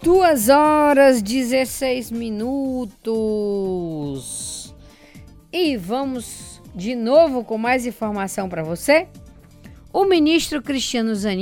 2h16. E vamos de novo com mais informação para você. O ministro Cristiano Zanin